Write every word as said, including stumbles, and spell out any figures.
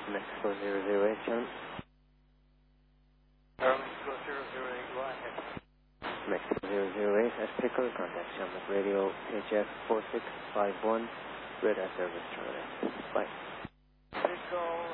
Mexico zero zero eight, John. Mexico zero zero eight, go ahead. Mexico zero zero eight, as picker, contact Shamrock Radio, H F four six five one, radar service terminated. Bye. Mexico